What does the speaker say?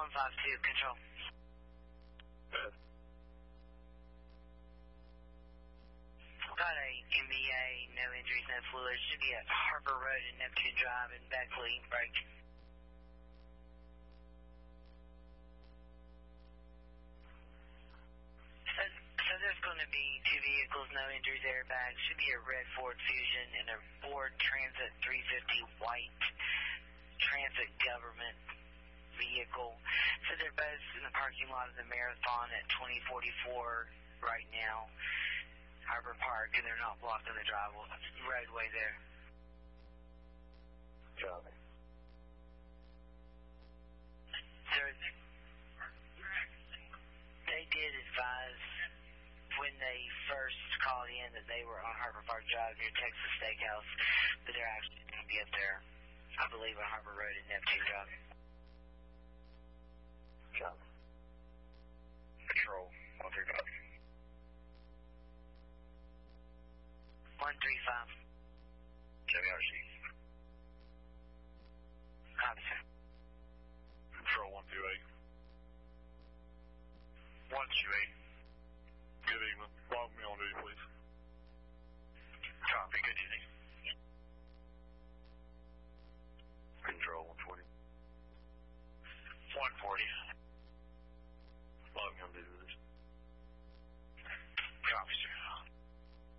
152, control. Good. Got a MBA, no injuries, no fluids. Should be at Harbor Road and Neptune Drive in Beckley. Break. So there's going to be two vehicles, no injuries, airbags. Should be a red Ford Fusion and a Ford Transit 350 white Transit government vehicle. So they're both in the parking lot of the Marathon at 2044 right now. Harbor Park, and they're not blocking the roadway there. Copy. Sir, they did advise when they first called in that they were on Harbor Park Drive near Texas Steakhouse, but they're actually going to be up there, I believe, on Harbor Road and Neptune Drive. Copy. Control 135. 135. Chevy RC. Copy, sir. Control 128. 128. Good evening. Log me on duty, please.